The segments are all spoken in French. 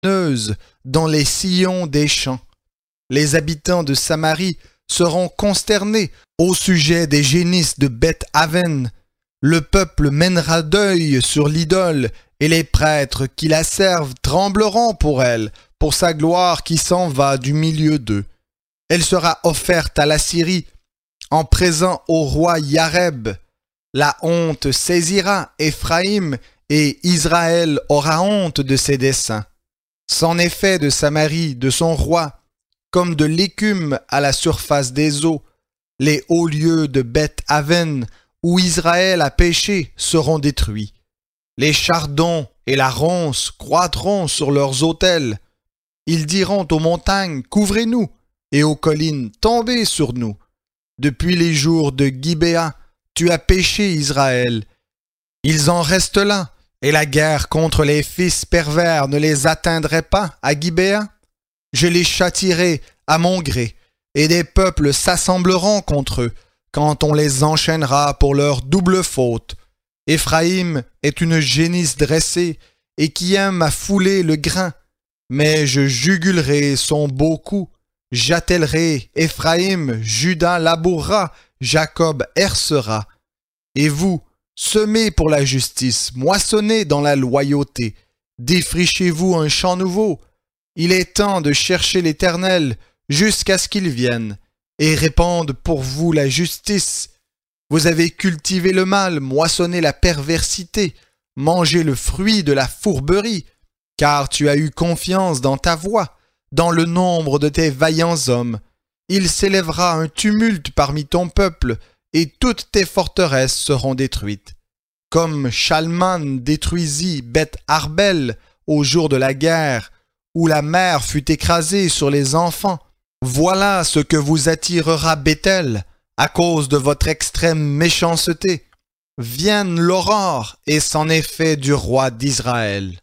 dans les sillons des champs. Les habitants de Samarie seront consternés au sujet des génisses de Beth-Aven. Le peuple mènera deuil sur l'idole, et les prêtres qui la servent trembleront pour elle, pour sa gloire qui s'en va du milieu d'eux. Elle sera offerte à l'Assyrie en présent au roi Yareb. La honte saisira Éphraïm, et Israël aura honte de ses desseins. C'en est fait de Samarie, de son roi, comme de l'écume à la surface des eaux. Les hauts lieux de Beth-Aven, où Israël a péché, seront détruits. Les chardons et la ronce croîtront sur leurs autels. Ils diront aux montagnes, couvrez-nous, et aux collines, tombez sur nous. Depuis les jours de Gibéa, tu as péché, Israël. Ils en restent là, et la guerre contre les fils pervers ne les atteindrait pas à Gibéa. Je les châtierai à mon gré, et des peuples s'assembleront contre eux, quand on les enchaînera pour leur double faute. Éphraïm est une génisse dressée, et qui aime à fouler le grain. Mais je jugulerai son beau cou. J'attellerai Éphraïm, Juda labourera, Jacob hercera. Et vous, semez pour la justice, moissonnez dans la loyauté. Défrichez-vous un champ nouveau. Il est temps de chercher l'Éternel jusqu'à ce qu'il vienne et répande pour vous la justice. Vous avez cultivé le mal, moissonné la perversité, mangé le fruit de la fourberie, car tu as eu confiance dans ta voix, dans le nombre de tes vaillants hommes. Il s'élèvera un tumulte parmi ton peuple, et toutes tes forteresses seront détruites. Comme Shalman détruisit Beth-Arbel au jour de la guerre, où la mer fut écrasée sur les enfants, voilà ce que vous attirera Béthel, à cause de votre extrême méchanceté. Vienne l'aurore, et c'en est fait du roi d'Israël.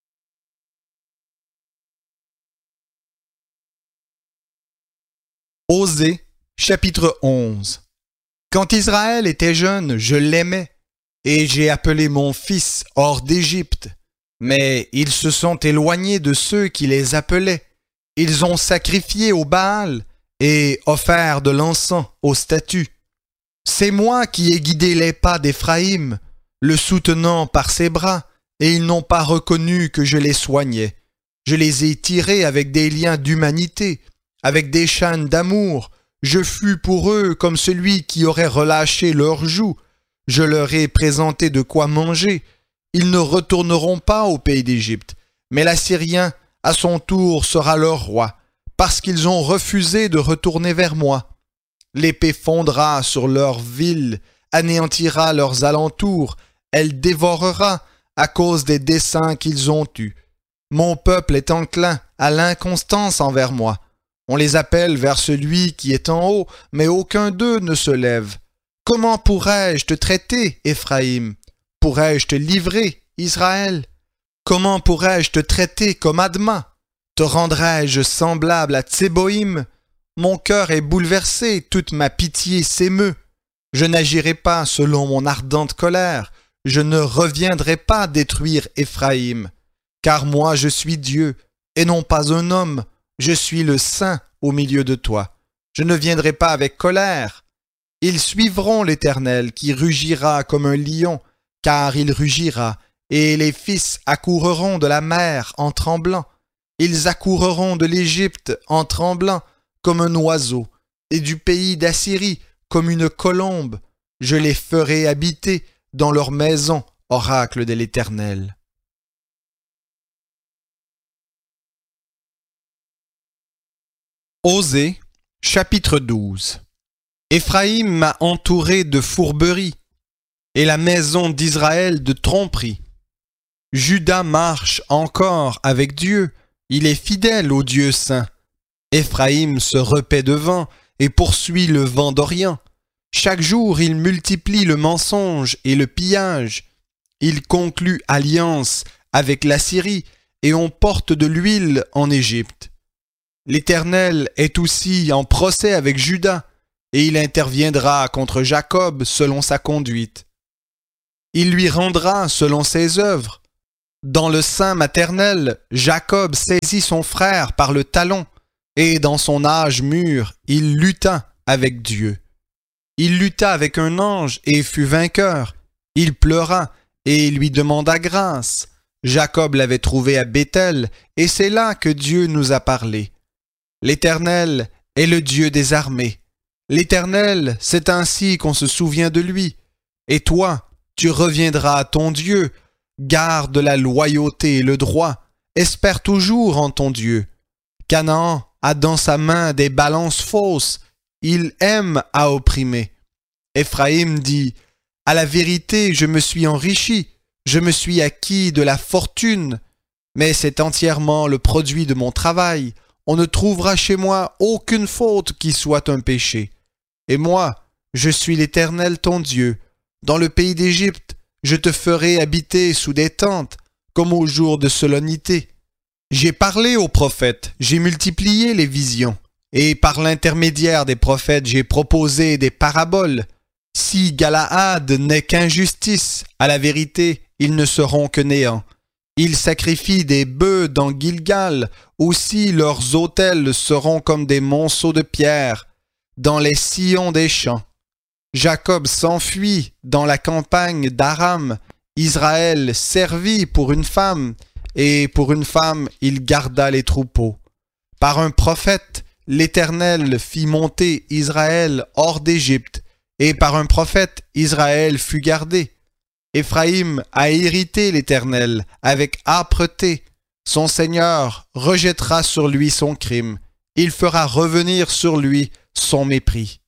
Osée, chapitre 11. Quand Israël était jeune, je l'aimais, et j'ai appelé mon fils hors d'Égypte. Mais ils se sont éloignés de ceux qui les appelaient. Ils ont sacrifié au Baal et offert de l'encens aux statues. C'est moi qui ai guidé les pas d'Éphraïm, le soutenant par ses bras, et ils n'ont pas reconnu que je les soignais. Je les ai tirés avec des liens d'humanité, avec des chaînes d'amour. Je fus pour eux comme celui qui aurait relâché leurs joues. Je leur ai présenté de quoi manger. Ils ne retourneront pas au pays d'Égypte, mais l'Assyrien, à son tour, sera leur roi, parce qu'ils ont refusé de retourner vers moi. L'épée fondra sur leurs villes, anéantira leurs alentours, elle dévorera à cause des desseins qu'ils ont eus. Mon peuple est enclin à l'inconstance envers moi. On les appelle vers celui qui est en haut, mais aucun d'eux ne se lève. Comment pourrais-je te traiter, Éphraïm? Pourrais-je te livrer, Israël? Comment pourrais-je te traiter comme Adma? Te rendrais-je semblable à Tseboïm? Mon cœur est bouleversé, toute ma pitié s'émeut. Je n'agirai pas selon mon ardente colère. Je ne reviendrai pas détruire Éphraïm. Car moi je suis Dieu, et non pas un homme. Je suis le Saint au milieu de toi. Je ne viendrai pas avec colère. Ils suivront l'Éternel qui rugira comme un lion, car il rugira, et les fils accourront de la mer en tremblant. Ils accourront de l'Égypte en tremblant comme un oiseau, et du pays d'Assyrie comme une colombe. Je les ferai habiter dans leur maison, oracle de l'Éternel. Osée, chapitre 12. Éphraïm m'a entouré de fourberie, et la maison d'Israël de tromperie. Juda marche encore avec Dieu, il est fidèle au Dieu saint. Éphraïm se repaît de vent et poursuit le vent d'Orient. Chaque jour il multiplie le mensonge et le pillage. Il conclut alliance avec l'Assyrie et on porte de l'huile en Égypte. L'Éternel est aussi en procès avec Juda, et il interviendra contre Jacob selon sa conduite. Il lui rendra selon ses œuvres. Dans le sein maternel, Jacob saisit son frère par le talon, et dans son âge mûr, il lutta avec Dieu. Il lutta avec un ange et fut vainqueur. Il pleura et lui demanda grâce. Jacob l'avait trouvé à Béthel, et c'est là que Dieu nous a parlé. L'Éternel est le Dieu des armées. L'Éternel, c'est ainsi qu'on se souvient de lui. Et toi, tu reviendras à ton Dieu. Garde la loyauté et le droit. Espère toujours en ton Dieu. Canaan a dans sa main des balances fausses. Il aime à opprimer. Éphraïm dit, « À la vérité, je me suis enrichi. Je me suis acquis de la fortune. Mais c'est entièrement le produit de mon travail. On ne trouvera chez moi aucune faute qui soit un péché. Et moi, je suis l'Éternel ton Dieu. Dans le pays d'Égypte, je te ferai habiter sous des tentes, comme au jour de solennité. J'ai parlé aux prophètes, j'ai multiplié les visions, et par l'intermédiaire des prophètes, j'ai proposé des paraboles. Si Galaad n'est qu'injustice, à la vérité, ils ne seront que néant. Ils sacrifient des bœufs dans Gilgal, aussi leurs autels seront comme des monceaux de pierre, dans les sillons des champs. Jacob s'enfuit dans la campagne d'Aram, Israël servit pour une femme, et pour une femme il garda les troupeaux. Par un prophète, l'Éternel fit monter Israël hors d'Égypte, et par un prophète, Israël fut gardé. Éphraïm a irrité l'Éternel avec âpreté. Son Seigneur rejettera sur lui son crime. Il fera revenir sur lui son mépris.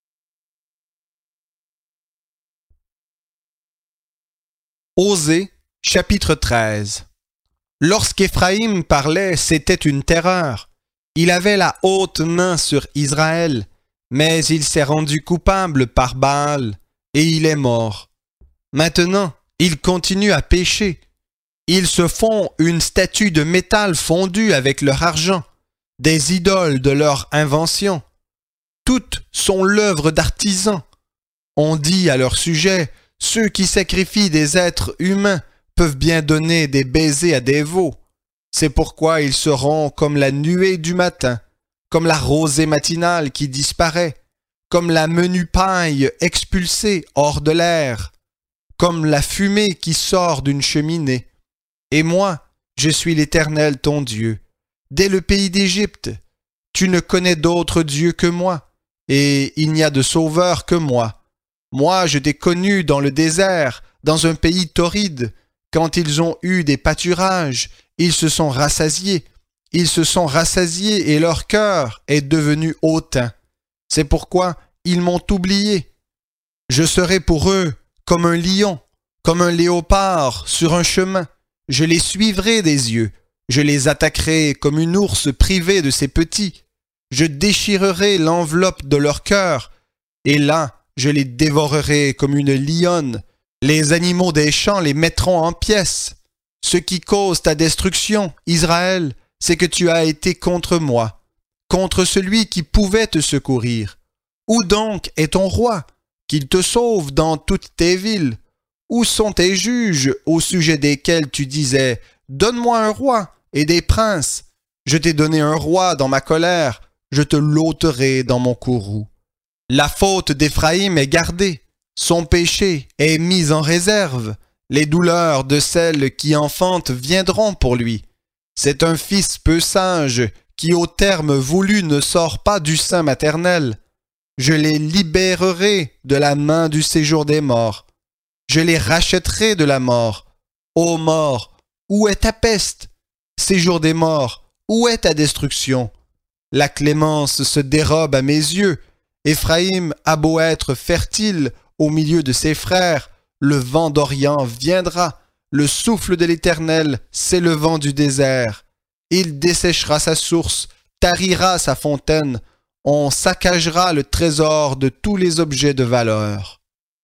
Osée, chapitre 13. Lorsqu'Éphraïm parlait, c'était une terreur. Il avait la haute main sur Israël, mais il s'est rendu coupable par Baal, et il est mort. Maintenant, ils continuent à pécher. Ils se font une statue de métal fondu avec leur argent, des idoles de leur invention. Toutes sont l'œuvre d'artisans. On dit à leur sujet, ceux qui sacrifient des êtres humains peuvent bien donner des baisers à des veaux. C'est pourquoi ils seront comme la nuée du matin, comme la rosée matinale qui disparaît, comme la menue paille expulsée hors de l'air, comme la fumée qui sort d'une cheminée. Et moi, je suis l'Éternel ton Dieu. Dès le pays d'Égypte, tu ne connais d'autre Dieu que moi, et il n'y a de sauveur que moi. Moi, je t'ai connu dans le désert, dans un pays torride. Quand ils ont eu des pâturages, ils se sont rassasiés. Ils se sont rassasiés et leur cœur est devenu hautain. C'est pourquoi ils m'ont oublié. Je serai pour eux comme un lion, comme un léopard sur un chemin. Je les suivrai des yeux. Je les attaquerai comme une ours privée de ses petits. Je déchirerai l'enveloppe de leur cœur, et là, je les dévorerai comme une lionne. Les animaux des champs les mettront en pièces. Ce qui cause ta destruction, Israël, c'est que tu as été contre moi, contre celui qui pouvait te secourir. Où donc est ton roi, qu'il te sauve dans toutes tes villes? Où sont tes juges au sujet desquels tu disais « Donne-moi un roi et des princes. Je t'ai donné un roi dans ma colère, je te l'ôterai dans mon courroux. » La faute d'Éphraïm est gardée, son péché est mis en réserve. Les douleurs de celle qui enfante viendront pour lui. C'est un fils peu sage qui au terme voulu ne sort pas du sein maternel. Je les libérerai de la main du séjour des morts. Je les rachèterai de la mort. Ô mort, où est ta peste? Séjour des morts, où est ta destruction? La clémence se dérobe à mes yeux. Éphraïm a beau être fertile au milieu de ses frères, le vent d'Orient viendra, le souffle de l'Éternel s'élevant du désert. Il desséchera sa source, tarira sa fontaine, on saccagera le trésor de tous les objets de valeur.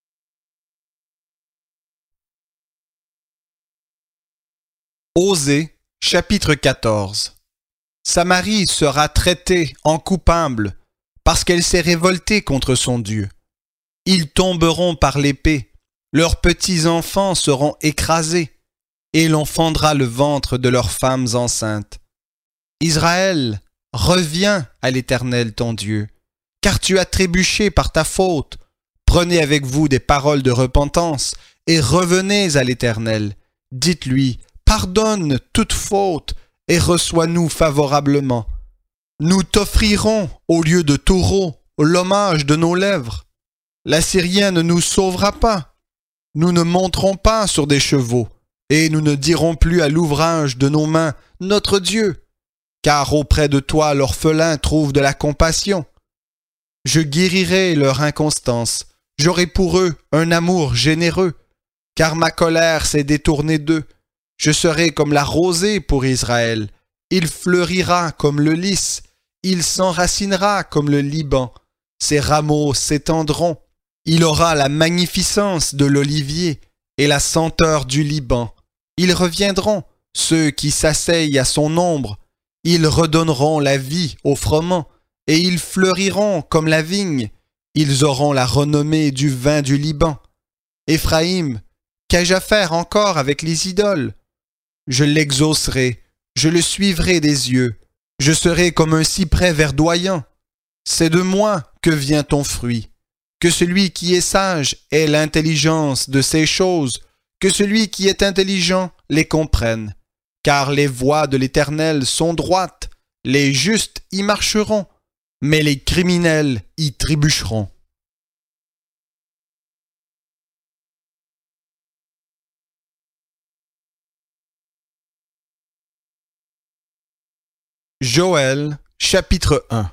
Osée, chapitre 14. Samarie sera traitée en coupable, parce qu'elle s'est révoltée contre son Dieu. Ils tomberont par l'épée, leurs petits-enfants seront écrasés. et l'on fendra le ventre de leurs femmes enceintes. Israël, reviens à l'Éternel ton Dieu, car tu as trébuché par ta faute. Prenez avec vous des paroles de repentance et revenez à l'Éternel. Dites-lui, pardonne toute faute et reçois-nous favorablement. Nous t'offrirons, au lieu de taureaux, l'hommage de nos lèvres. L'Assyrien ne nous sauvera pas. Nous ne monterons pas sur des chevaux, et nous ne dirons plus à l'ouvrage de nos mains, notre Dieu, car auprès de toi l'orphelin trouve de la compassion. Je guérirai leur inconstance, j'aurai pour eux un amour généreux, car ma colère s'est détournée d'eux. Je serai comme la rosée pour Israël, il fleurira comme le lys, il s'enracinera comme le Liban, ses rameaux s'étendront. Il aura la magnificence de l'olivier et la senteur du Liban. Ils reviendront, ceux qui s'asseyent à son ombre. Ils redonneront la vie au froment, et ils fleuriront comme la vigne. Ils auront la renommée du vin du Liban. Éphraïm, qu'ai-je à faire encore avec les idoles? Je l'exaucerai, je le suivrai des yeux. Je serai comme un cyprès verdoyant. C'est de moi que vient ton fruit. Que celui qui est sage ait l'intelligence de ces choses, que celui qui est intelligent les comprenne. Car les voies de l'Éternel sont droites, les justes y marcheront, mais les criminels y trébucheront. Joël, chapitre 1.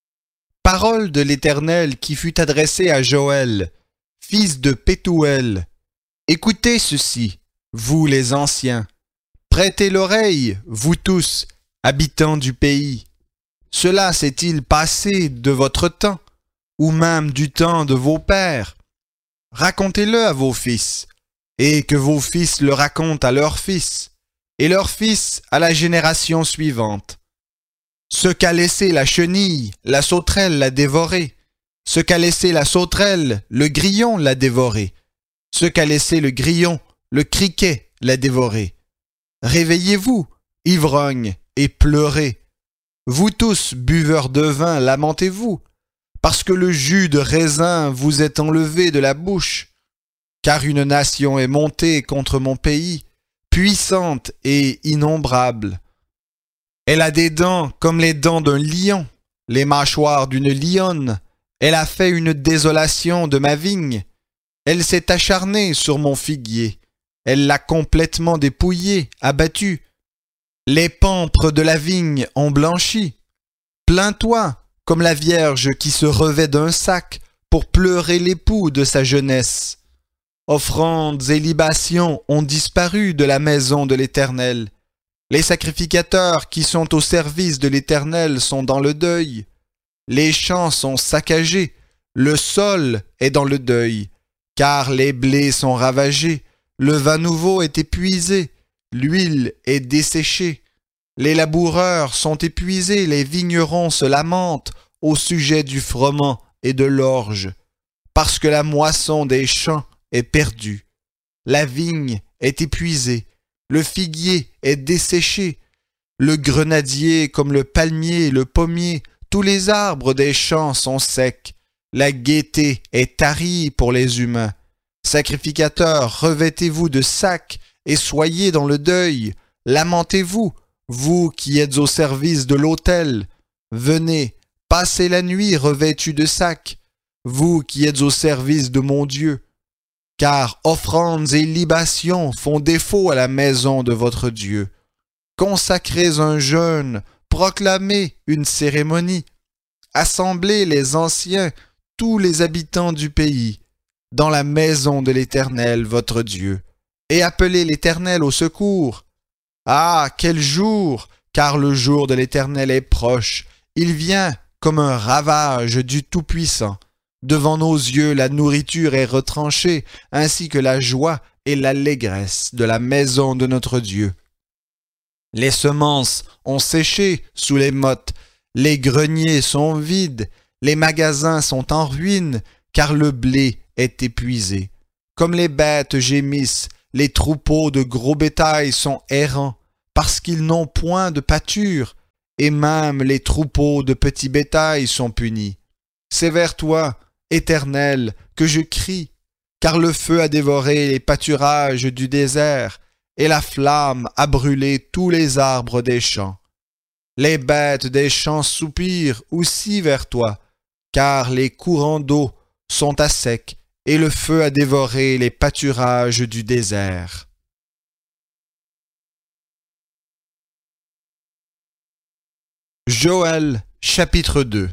Parole de l'Éternel qui fut adressée à Joël, fils de Pétuel. Écoutez ceci, vous les anciens. Prêtez l'oreille, vous tous, habitants du pays. Cela s'est-il passé de votre temps, ou même du temps de vos pères? Racontez-le à vos fils, et que vos fils le racontent à leurs fils, et leurs fils à la génération suivante. Ce qu'a laissé la chenille, la sauterelle l'a dévoré. Ce qu'a laissé la sauterelle, le grillon l'a dévoré. Ce qu'a laissé le grillon, le criquet l'a dévoré. Réveillez-vous, ivrognes, et pleurez. Vous tous, buveurs de vin, lamentez-vous, parce que le jus de raisin vous est enlevé de la bouche. Car une nation est montée contre mon pays, puissante et innombrable. Elle a des dents comme les dents d'un lion, les mâchoires d'une lionne. Elle a fait une désolation de ma vigne. Elle s'est acharnée sur mon figuier. Elle l'a complètement dépouillé, abattu. Les pampres de la vigne ont blanchi. Plains-toi, comme la vierge qui se revêt d'un sac pour pleurer l'époux de sa jeunesse. Offrandes et libations ont disparu de la maison de l'Éternel. Les sacrificateurs qui sont au service de l'Éternel sont dans le deuil. Les champs sont saccagés, le sol est dans le deuil, car les blés sont ravagés, le vin nouveau est épuisé, l'huile est desséchée. Les laboureurs sont épuisés, les vignerons se lamentent au sujet du froment et de l'orge, parce que la moisson des champs est perdue. La vigne est épuisée, le figuier est desséché, le grenadier comme le palmier, le pommier, tous les arbres des champs sont secs. La gaieté est tarie pour les humains. Sacrificateurs, revêtez-vous de sacs et soyez dans le deuil. Lamentez-vous, vous qui êtes au service de l'autel. Venez, passez la nuit revêtus de sacs, vous qui êtes au service de mon Dieu. Car offrandes et libations font défaut à la maison de votre Dieu. Consacrez un jeûne, proclamez une cérémonie. Assemblez les anciens, tous les habitants du pays, dans la maison de l'Éternel votre Dieu, et appelez l'Éternel au secours. Ah, quel jour! Car le jour de l'Éternel est proche. Il vient comme un ravage du Tout-Puissant. Devant nos yeux, la nourriture est retranchée, ainsi que la joie et l'allégresse de la maison de notre Dieu. Les semences ont séché sous les mottes, les greniers sont vides, les magasins sont en ruine, car le blé est épuisé. Comme les bêtes gémissent, les troupeaux de gros bétail sont errants, parce qu'ils n'ont point de pâture, et même les troupeaux de petits bétail sont punis. C'est vers toi, Éternel, que je crie, car le feu a dévoré les pâturages du désert, et la flamme a brûlé tous les arbres des champs. Les bêtes des champs soupirent aussi vers toi, car les courants d'eau sont à sec, et le feu a dévoré les pâturages du désert. Joël, chapitre 2.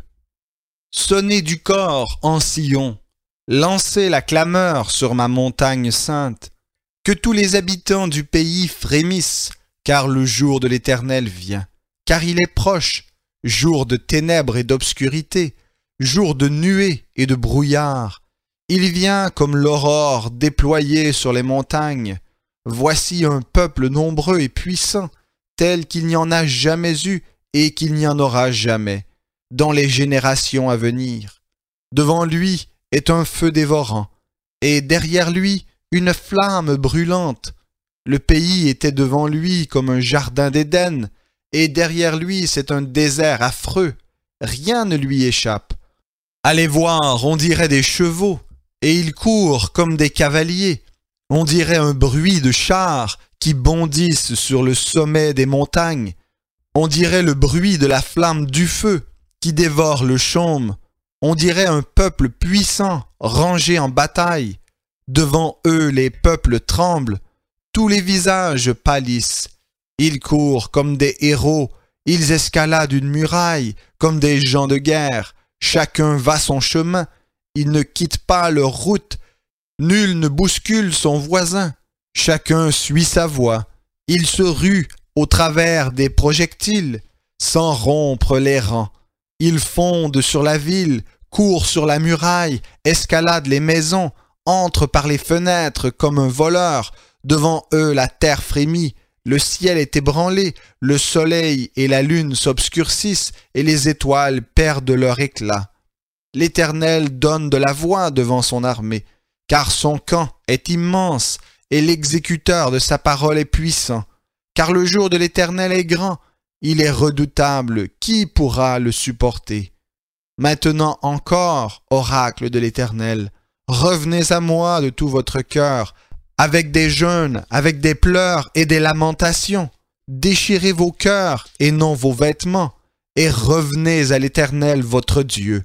Sonnez du cor en Sion, lancez la clameur sur ma montagne sainte, que tous les habitants du pays frémissent, car le jour de l'Éternel vient, car il est proche, jour de ténèbres et d'obscurité, jour de nuées et de brouillard. Il vient comme l'aurore déployée sur les montagnes. Voici un peuple nombreux et puissant, tel qu'il n'y en a jamais eu et qu'il n'y en aura jamais, dans les générations à venir. Devant lui est un feu dévorant, et derrière lui une flamme brûlante. Le pays était devant lui comme un jardin d'Éden, et derrière lui c'est un désert affreux. Rien ne lui échappe. Allez voir, on dirait des chevaux, et ils courent comme des cavaliers. On dirait un bruit de chars qui bondissent sur le sommet des montagnes. On dirait le bruit de la flamme du feu qui dévore le chaume. On dirait un peuple puissant, rangé en bataille. Devant eux, les peuples tremblent. Tous les visages pâlissent. Ils courent comme des héros. Ils escaladent une muraille comme des gens de guerre. Chacun va son chemin. Ils ne quittent pas leur route. Nul ne bouscule son voisin. Chacun suit sa voie. Ils se ruent au travers des projectiles, sans rompre les rangs. Ils fondent sur la ville, courent sur la muraille, escaladent les maisons, entrent par les fenêtres comme un voleur. Devant eux, la terre frémit, le ciel est ébranlé, le soleil et la lune s'obscurcissent et les étoiles perdent leur éclat. L'Éternel donne de la voix devant son armée, car son camp est immense et l'exécuteur de sa parole est puissant. Car le jour de l'Éternel est grand, il est redoutable, qui pourra le supporter? Maintenant encore, oracle de l'Éternel, revenez à moi de tout votre cœur, avec des jeûnes, avec des pleurs et des lamentations. Déchirez vos cœurs et non vos vêtements, et revenez à l'Éternel votre Dieu.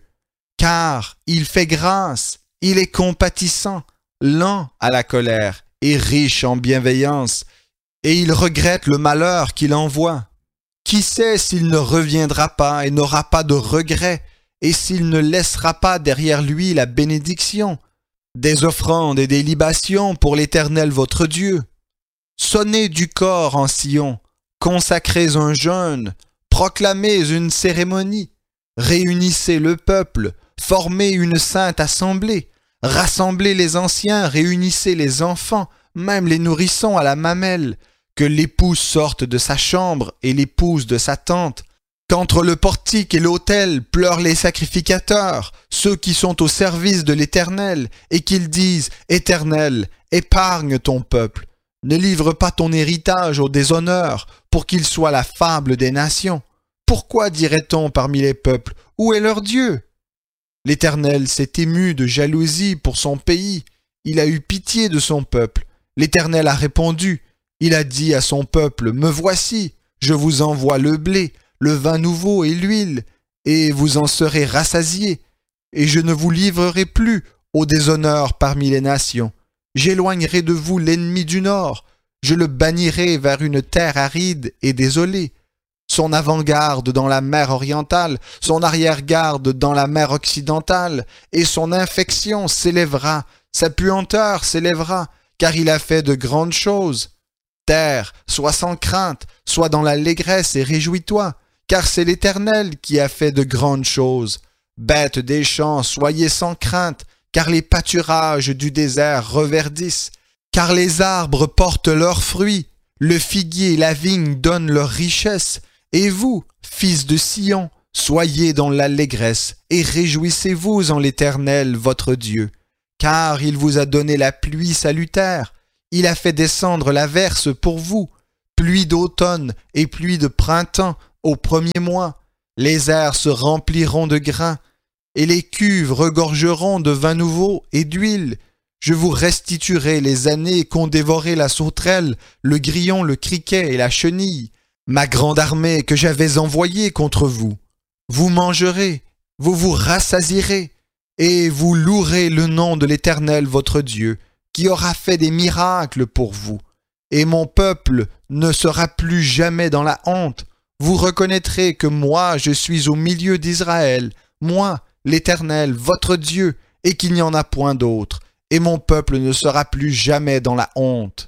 Car il fait grâce, il est compatissant, lent à la colère et riche en bienveillance, et il regrette le malheur qu'il envoie. Qui sait s'il ne reviendra pas et n'aura pas de regret, et s'il ne laissera pas derrière lui la bénédiction, des offrandes et des libations pour l'Éternel votre Dieu. Sonnez du cor en Sion, consacrez un jeûne, proclamez une cérémonie, réunissez le peuple, formez une sainte assemblée, rassemblez les anciens, réunissez les enfants, même les nourrissons à la mamelle, que l'époux sorte de sa chambre et l'épouse de sa tente, qu'entre le portique et l'autel pleurent les sacrificateurs, ceux qui sont au service de l'Éternel, et qu'ils disent « Éternel, épargne ton peuple, ne livre pas ton héritage au déshonneur, pour qu'il soit la fable des nations. Pourquoi dirait-on parmi les peuples, où est leur Dieu ?» L'Éternel s'est ému de jalousie pour son pays, il a eu pitié de son peuple. L'Éternel a répondu, il a dit à son peuple, « Me voici, je vous envoie le blé, le vin nouveau et l'huile, et vous en serez rassasiés, et je ne vous livrerai plus au déshonneur parmi les nations. J'éloignerai de vous l'ennemi du nord, je le bannirai vers une terre aride et désolée. Son avant-garde dans la mer orientale, son arrière-garde dans la mer occidentale, et son infection s'élèvera, sa puanteur s'élèvera, car il a fait de grandes choses. Terre, sois sans crainte, sois dans l'allégresse et réjouis-toi, car c'est l'Éternel qui a fait de grandes choses. Bêtes des champs, soyez sans crainte, car les pâturages du désert reverdissent, car les arbres portent leurs fruits, le figuier et la vigne donnent leur richesse, et vous, fils de Sion, soyez dans l'allégresse et réjouissez-vous en l'Éternel votre Dieu, car il vous a donné la pluie salutaire, il a fait descendre l'averse pour vous, pluie d'automne et pluie de printemps au premier mois. Les airs se rempliront de grains, et les cuves regorgeront de vin nouveau et d'huile. Je vous restituerai les années qu'ont dévoré la sauterelle, le grillon, le criquet et la chenille, ma grande armée que j'avais envoyée contre vous. Vous mangerez, vous vous rassasierez, et vous louerez le nom de l'Éternel votre Dieu, qui aura fait des miracles pour vous. Et mon peuple ne sera plus jamais dans la honte. Vous reconnaîtrez que moi, je suis au milieu d'Israël, moi, l'Éternel, votre Dieu, et qu'il n'y en a point d'autre, et mon peuple ne sera plus jamais dans la honte.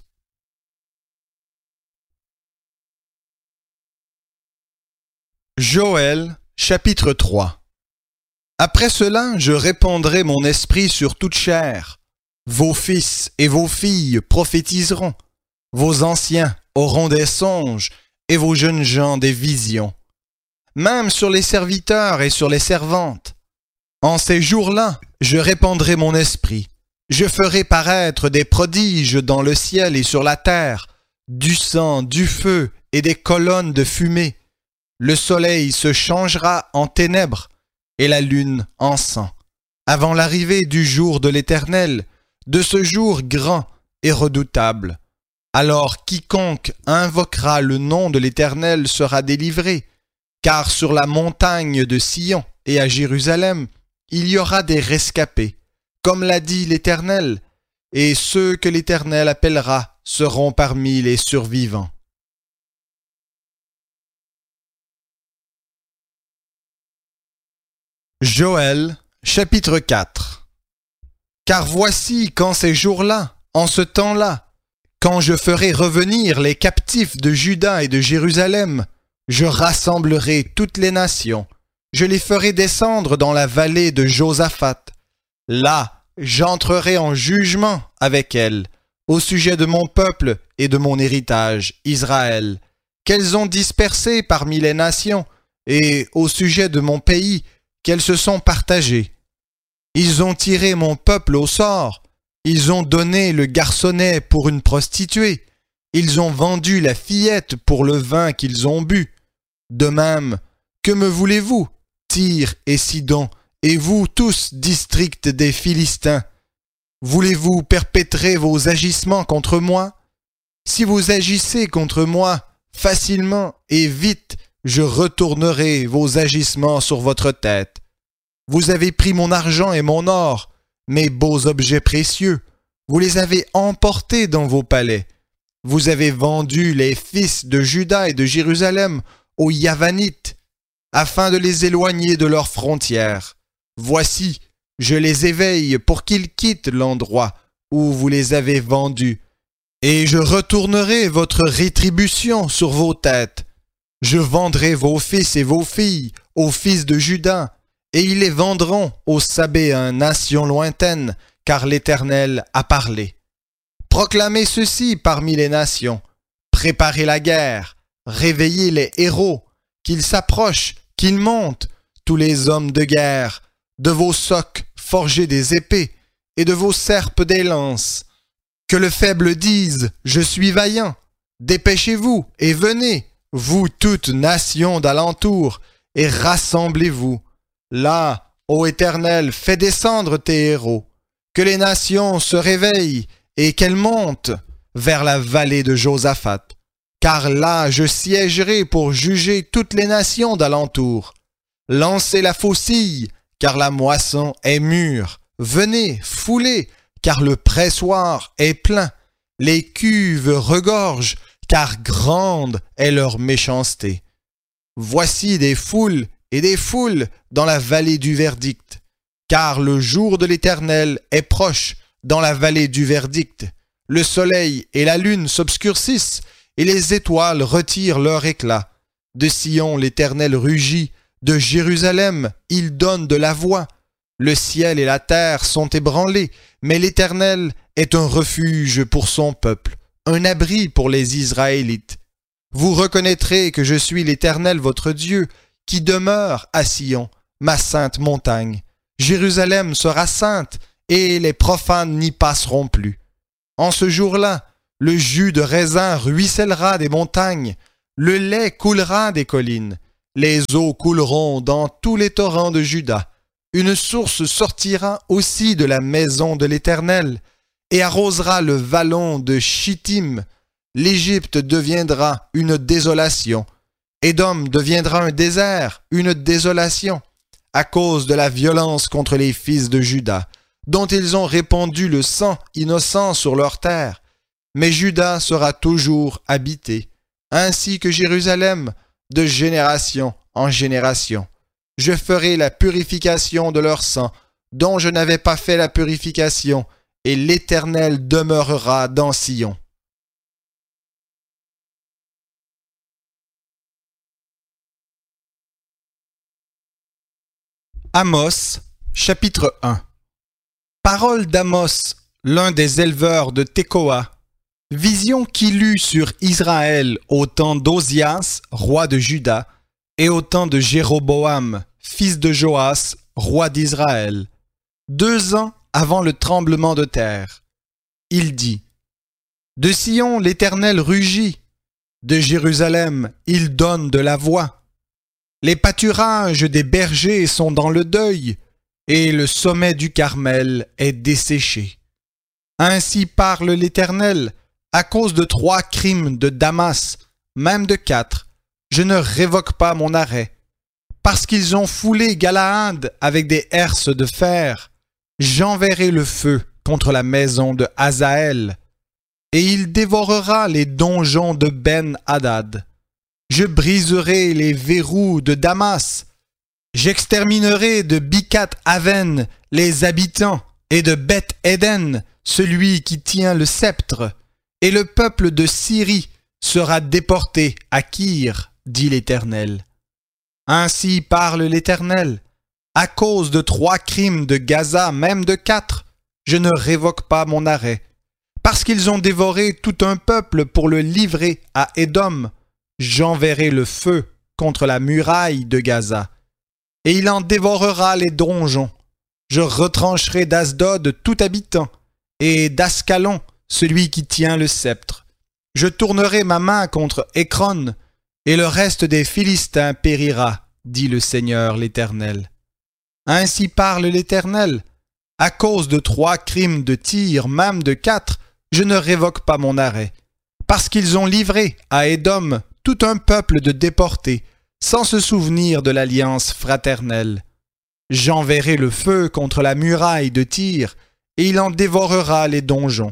Joël, chapitre 3. Après cela, je répandrai mon esprit sur toute chair. Vos fils et vos filles prophétiseront. Vos anciens auront des songes, et vos jeunes gens des visions. Même sur les serviteurs et sur les servantes. En ces jours-là, je répandrai mon esprit. Je ferai paraître des prodiges dans le ciel et sur la terre, du sang, du feu et des colonnes de fumée. Le soleil se changera en ténèbres et la lune en sang, avant l'arrivée du jour de l'Éternel, de ce jour grand et redoutable. Alors quiconque invoquera le nom de l'Éternel sera délivré, car sur la montagne de Sion et à Jérusalem, il y aura des rescapés, comme l'a dit l'Éternel, et ceux que l'Éternel appellera seront parmi les survivants. Joël, chapitre 4. Car voici qu'en ces jours-là, en ce temps-là, quand je ferai revenir les captifs de Juda et de Jérusalem, je rassemblerai toutes les nations, je les ferai descendre dans la vallée de Josaphat. Là, j'entrerai en jugement avec elles, au sujet de mon peuple et de mon héritage, Israël, qu'elles ont dispersé parmi les nations, et au sujet de mon pays, qu'elles se sont partagées. Ils ont tiré mon peuple au sort, ils ont donné le garçonnet pour une prostituée, ils ont vendu la fillette pour le vin qu'ils ont bu. De même, que me voulez-vous, Tyr et Sidon, et vous tous, districts des Philistins? Voulez-vous perpétrer vos agissements contre moi? Si vous agissez contre moi, facilement et vite, je retournerai vos agissements sur votre tête. Vous avez pris mon argent et mon or, mes beaux objets précieux, vous les avez emportés dans vos palais. Vous avez vendu les fils de Juda et de Jérusalem aux Yavanites, afin de les éloigner de leurs frontières. Voici, je les éveille pour qu'ils quittent l'endroit où vous les avez vendus, et je retournerai votre rétribution sur vos têtes. Je vendrai vos fils et vos filles aux fils de Juda, et ils les vendront aux Sabéens, nation lointaine, car l'Éternel a parlé. Proclamez ceci parmi les nations, préparez la guerre, réveillez les héros, qu'ils s'approchent, qu'ils montent, tous les hommes de guerre, de vos socs forgez des épées, et de vos serpes des lances. Que le faible dise, je suis vaillant, dépêchez-vous et venez, vous toutes nations d'alentour, et rassemblez-vous. Là, ô Éternel, fais descendre tes héros, que les nations se réveillent et qu'elles montent vers la vallée de Josaphat, car là je siégerai pour juger toutes les nations d'alentour. Lancez la faucille, car la moisson est mûre. Venez, foulez, car le pressoir est plein. Les cuves regorgent, car grande est leur méchanceté. Voici des foules et des foules dans la vallée du verdict, car le jour de l'Éternel est proche dans la vallée du verdict. Le soleil et la lune s'obscurcissent, et les étoiles retirent leur éclat. De Sion l'Éternel rugit, de Jérusalem il donne de la voix. Le ciel et la terre sont ébranlés, mais l'Éternel est un refuge pour son peuple, un abri pour les Israélites. Vous reconnaîtrez que je suis l'Éternel votre Dieu, qui demeure à Sion, ma sainte montagne. Jérusalem sera sainte, et les profanes n'y passeront plus. En ce jour-là, le jus de raisin ruissellera des montagnes, le lait coulera des collines, les eaux couleront dans tous les torrents de Juda. Une source sortira aussi de la maison de l'Éternel et arrosera le vallon de Chittim. L'Égypte deviendra une désolation. Édom deviendra un désert, une désolation, à cause de la violence contre les fils de Juda, dont ils ont répandu le sang innocent sur leur terre. Mais Juda sera toujours habité, ainsi que Jérusalem, de génération en génération. Je ferai la purification de leur sang, dont je n'avais pas fait la purification, et l'Éternel demeurera dans Sion. Amos, chapitre 1. Parole d'Amos, l'un des éleveurs de Tekoa. Vision qu'il eut sur Israël au temps d'Ozias, roi de Juda, et au temps de Jéroboam, fils de Joas, roi d'Israël, 2 ans avant le tremblement de terre. Il dit: De Sion l'Éternel rugit, de Jérusalem il donne de la voix. Les pâturages des bergers sont dans le deuil, et le sommet du Carmel est desséché. Ainsi parle l'Éternel, à cause de 3 crimes de Damas, même de 4, je ne révoque pas mon arrêt. Parce qu'ils ont foulé Galaad avec des herses de fer, j'enverrai le feu contre la maison de Hazaël, et il dévorera les donjons de Ben-Hadad. Je briserai les verrous de Damas, j'exterminerai de Bicat-Aven les habitants, et de Beth-Éden celui qui tient le sceptre, et le peuple de Syrie sera déporté à Kir, dit l'Éternel. Ainsi parle l'Éternel, à cause de 3 crimes de Gaza, même de 4, je ne révoque pas mon arrêt. Parce qu'ils ont dévoré tout un peuple pour le livrer à Édom, j'enverrai le feu contre la muraille de Gaza, et il en dévorera les donjons. Je retrancherai d'Asdod tout habitant, et d'Ascalon celui qui tient le sceptre. Je tournerai ma main contre Écron, et le reste des Philistins périra, dit le Seigneur l'Éternel. Ainsi parle l'Éternel, à cause de 3 crimes de Tyr, même de 4, je ne révoque pas mon arrêt, parce qu'ils ont livré à Édom tout un peuple de déportés, sans se souvenir de l'alliance fraternelle. J'enverrai le feu contre la muraille de Tyr, et il en dévorera les donjons.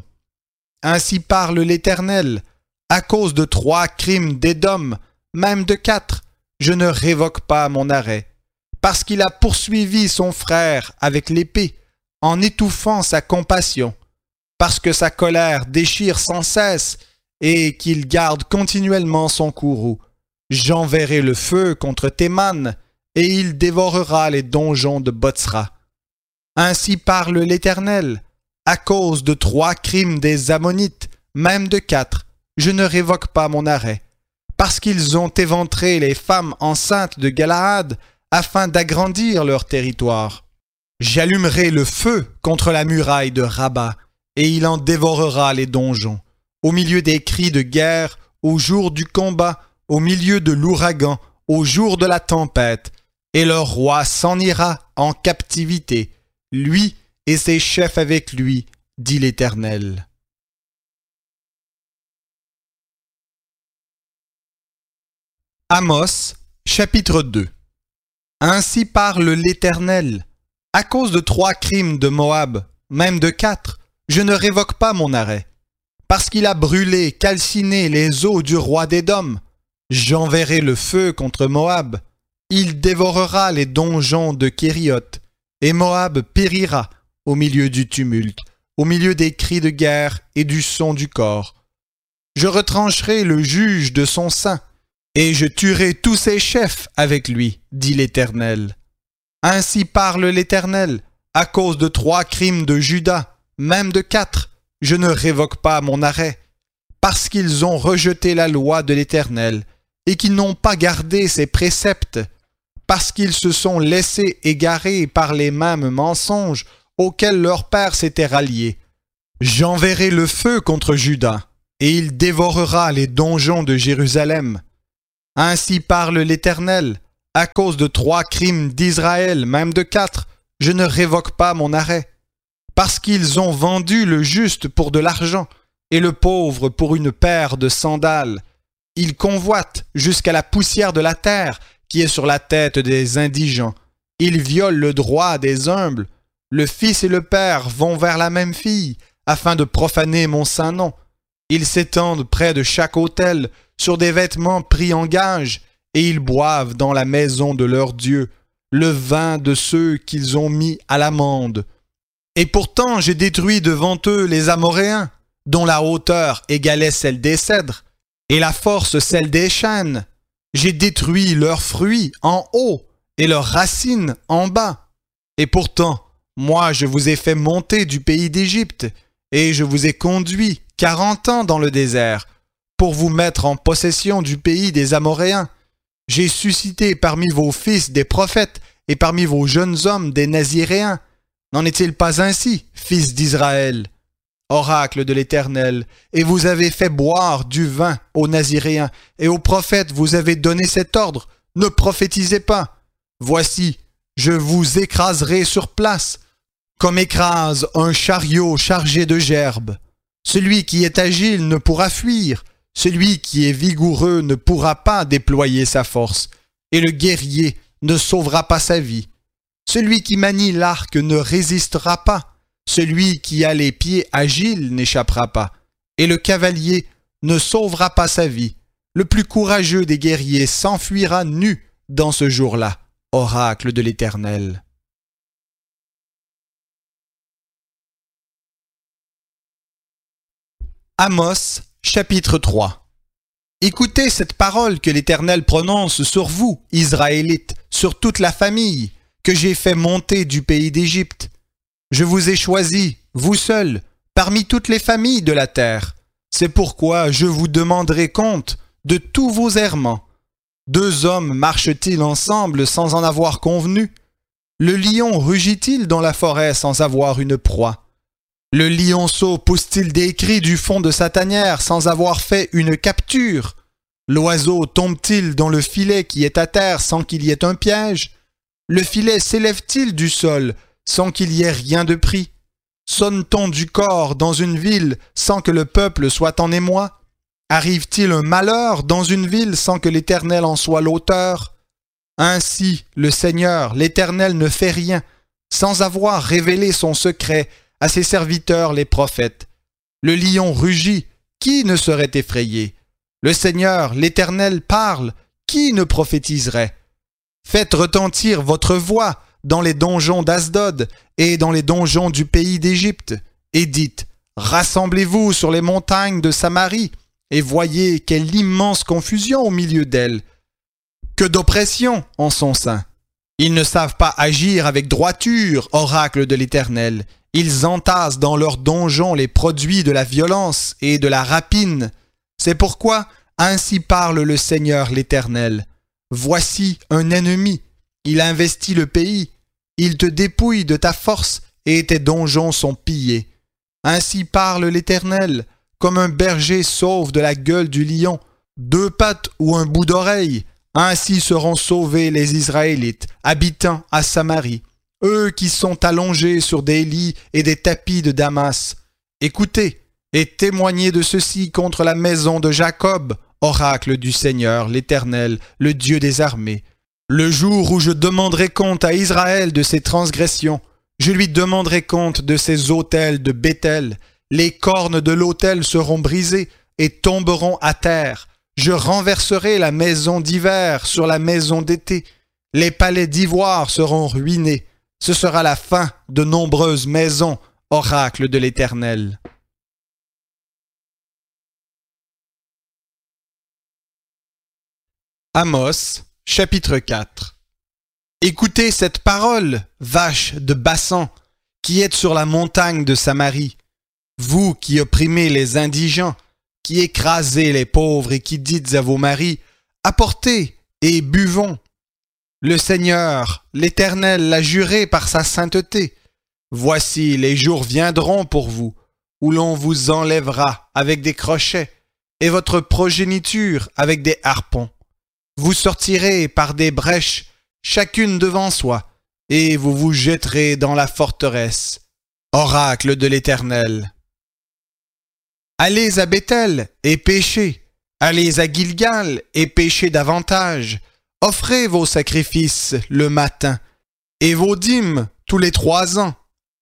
Ainsi parle l'Éternel, à cause de 3 crimes d'Édom, même de 4, je ne révoque pas mon arrêt, parce qu'il a poursuivi son frère avec l'épée, en étouffant sa compassion, parce que sa colère déchire sans cesse, et qu'il garde continuellement son courroux. J'enverrai le feu contre Théman, et il dévorera les donjons de Botsra. Ainsi parle l'Éternel, à cause de 3 crimes des Ammonites, même de 4, je ne révoque pas mon arrêt, parce qu'ils ont éventré les femmes enceintes de Galaad afin d'agrandir leur territoire. J'allumerai le feu contre la muraille de Rabat, et il en dévorera les donjons, au milieu des cris de guerre, au jour du combat, au milieu de l'ouragan, au jour de la tempête, et leur roi s'en ira en captivité, lui et ses chefs avec lui, dit l'Éternel. Amos, chapitre 2. Ainsi parle l'Éternel, à cause de 3 crimes de Moab, même de 4, je ne révoque pas mon arrêt. Parce qu'il a brûlé, calciné les eaux du roi d'Édom, j'enverrai le feu contre Moab. Il dévorera les donjons de Kérioth, et Moab périra au milieu du tumulte, au milieu des cris de guerre et du son du cor. Je retrancherai le juge de son sein, et je tuerai tous ses chefs avec lui, dit l'Éternel. Ainsi parle l'Éternel, à cause de 3 crimes de Juda, même de 4, je ne révoque pas mon arrêt, parce qu'ils ont rejeté la loi de l'Éternel, et qu'ils n'ont pas gardé ses préceptes, parce qu'ils se sont laissés égarer par les mêmes mensonges auxquels leur père s'était rallié. J'enverrai le feu contre Juda, et il dévorera les donjons de Jérusalem. Ainsi parle l'Éternel, à cause de 3 crimes d'Israël, même de 4, je ne révoque pas mon arrêt. Parce qu'ils ont vendu le juste pour de l'argent, et le pauvre pour une paire de sandales. Ils convoitent jusqu'à la poussière de la terre qui est sur la tête des indigents. Ils violent le droit des humbles. Le fils et le père vont vers la même fille, afin de profaner mon saint nom. Ils s'étendent près de chaque autel, sur des vêtements pris en gage, et ils boivent dans la maison de leur Dieu le vin de ceux qu'ils ont mis à l'amende. Et pourtant j'ai détruit devant eux les Amoréens, dont la hauteur égalait celle des cèdres, et la force celle des chênes. J'ai détruit leurs fruits en haut, et leurs racines en bas. Et pourtant, moi je vous ai fait monter du pays d'Égypte, et je vous ai conduit 40 ans dans le désert, pour vous mettre en possession du pays des Amoréens. J'ai suscité parmi vos fils des prophètes, et parmi vos jeunes hommes des Naziréens. N'en est-il pas ainsi, fils d'Israël? Oracle de l'Éternel, et vous avez fait boire du vin aux Naziréens, et aux prophètes vous avez donné cet ordre, ne prophétisez pas. Voici, je vous écraserai sur place, comme écrase un chariot chargé de gerbes. Celui qui est agile ne pourra fuir, celui qui est vigoureux ne pourra pas déployer sa force, et le guerrier ne sauvera pas sa vie. Celui qui manie l'arc ne résistera pas, celui qui a les pieds agiles n'échappera pas, et le cavalier ne sauvera pas sa vie. Le plus courageux des guerriers s'enfuira nu dans ce jour-là. Oracle de l'Éternel. Amos, chapitre 3. Écoutez cette parole que l'Éternel prononce sur vous, Israélites, sur toute la famille, que j'ai fait monter du pays d'Égypte. Je vous ai choisi, vous seuls, parmi toutes les familles de la terre. C'est pourquoi je vous demanderai compte de tous vos errements. 2 hommes marchent-ils ensemble sans en avoir convenu? Le lion rugit-il dans la forêt sans avoir une proie? Le lionceau pousse-t-il des cris du fond de sa tanière sans avoir fait une capture? L'oiseau tombe-t-il dans le filet qui est à terre sans qu'il y ait un piège? Le filet s'élève-t-il du sol sans qu'il y ait rien de pris? Sonne-t-on du corps dans une ville sans que le peuple soit en émoi? Arrive-t-il un malheur dans une ville sans que l'Éternel en soit l'auteur? Ainsi, le Seigneur, l'Éternel ne fait rien, sans avoir révélé son secret à ses serviteurs les prophètes. Le lion rugit, qui ne serait effrayé? Le Seigneur, l'Éternel parle, qui ne prophétiserait? Faites retentir votre voix dans les donjons d'Asdod et dans les donjons du pays d'Égypte, et dites, rassemblez-vous sur les montagnes de Samarie, et voyez quelle immense confusion au milieu d'elles. Que d'oppression en son sein. Ils ne savent pas agir avec droiture, oracle de l'Éternel. Ils entassent dans leurs donjons les produits de la violence et de la rapine. C'est pourquoi ainsi parle le Seigneur l'Éternel. Voici un ennemi, il investit le pays, il te dépouille de ta force et tes donjons sont pillés. Ainsi parle l'Éternel, comme un berger sauve de la gueule du lion, 2 pattes ou un bout d'oreille. Ainsi seront sauvés les Israélites, habitant à Samarie, eux qui sont allongés sur des lits et des tapis de Damas. Écoutez et témoignez de ceci contre la maison de Jacob, oracle du Seigneur, l'Éternel, le Dieu des armées. Le jour où je demanderai compte à Israël de ses transgressions, je lui demanderai compte de ses autels de Béthel. Les cornes de l'autel seront brisées et tomberont à terre. Je renverserai la maison d'hiver sur la maison d'été. Les palais d'ivoire seront ruinés. Ce sera la fin de nombreuses maisons, oracle de l'Éternel. Amos, chapitre 4. Écoutez cette parole, vaches de Bassan, qui êtes sur la montagne de Samarie. Vous qui opprimez les indigents, qui écrasez les pauvres et qui dites à vos maris, apportez et buvons. Le Seigneur, l'Éternel, l'a juré par sa sainteté. Voici les jours viendront pour vous, où l'on vous enlèvera avec des crochets, et votre progéniture avec des harpons. Vous sortirez par des brèches, chacune devant soi, et vous vous jetterez dans la forteresse. Oracle de l'Éternel. Allez à Béthel et péchez. Allez à Gilgal et péchez davantage. Offrez vos sacrifices le matin et vos dîmes tous les 3 ans.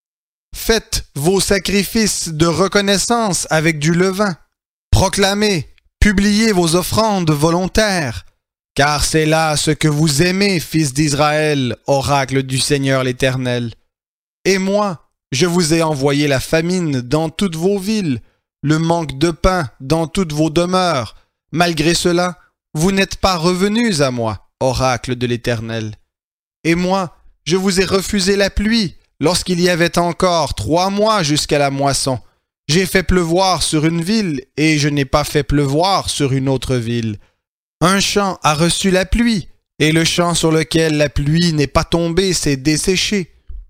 Faites vos sacrifices de reconnaissance avec du levain. Proclamez, publiez vos offrandes volontaires, car c'est là ce que vous aimez, fils d'Israël, oracle du Seigneur l'Éternel. Et moi, je vous ai envoyé la famine dans toutes vos villes, le manque de pain dans toutes vos demeures. Malgré cela, vous n'êtes pas revenus à moi, oracle de l'Éternel. Et moi, je vous ai refusé la pluie lorsqu'il y avait encore 3 mois jusqu'à la moisson. J'ai fait pleuvoir sur une ville et je n'ai pas fait pleuvoir sur une autre ville. Un champ a reçu la pluie et le champ sur lequel la pluie n'est pas tombée s'est desséché.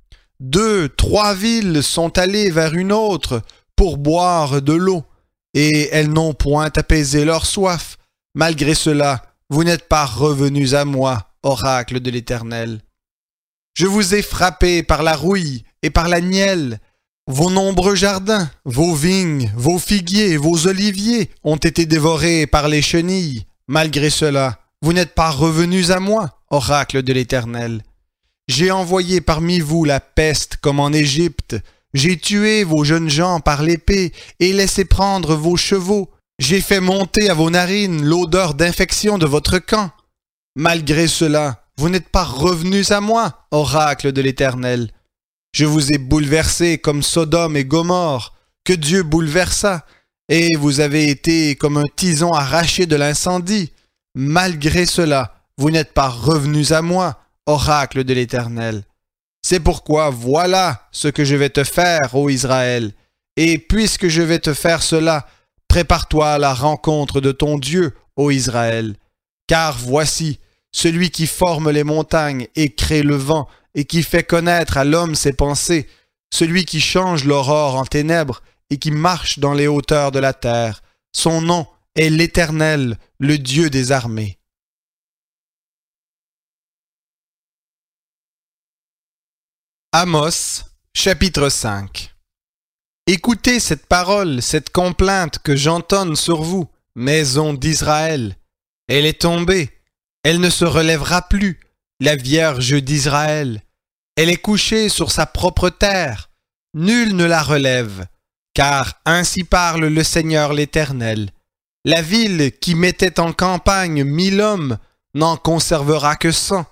2, 3 villes sont allées vers une autre pour boire de l'eau et elles n'ont point apaisé leur soif. Malgré cela, vous n'êtes pas revenus à moi, oracle de l'Éternel. Je vous ai frappé par la rouille et par la nielle. Vos nombreux jardins, vos vignes, vos figuiers, vos oliviers ont été dévorés par les chenilles. Malgré cela, vous n'êtes pas revenus à moi, oracle de l'Éternel. J'ai envoyé parmi vous la peste comme en Égypte. J'ai tué vos jeunes gens par l'épée et laissé prendre vos chevaux. J'ai fait monter à vos narines l'odeur d'infection de votre camp. Malgré cela, vous n'êtes pas revenus à moi, oracle de l'Éternel. Je vous ai bouleversés comme Sodome et Gomorrhe, que Dieu bouleversa, et vous avez été comme un tison arraché de l'incendie. Malgré cela, vous n'êtes pas revenus à moi, oracle de l'Éternel. C'est pourquoi voilà ce que je vais te faire, ô Israël. Et puisque je vais te faire cela, prépare-toi à la rencontre de ton Dieu, ô Israël. Car voici, celui qui forme les montagnes et crée le vent, et qui fait connaître à l'homme ses pensées, celui qui change l'aurore en ténèbres et qui marche dans les hauteurs de la terre. Son nom est l'Éternel, le Dieu des armées. Amos, chapitre 5. Écoutez cette parole, cette complainte que j'entonne sur vous, maison d'Israël. Elle est tombée, elle ne se relèvera plus, la Vierge d'Israël. Elle est couchée sur sa propre terre, nul ne la relève, car ainsi parle le Seigneur l'Éternel. La ville qui mettait en campagne 1000 hommes n'en conservera que 100,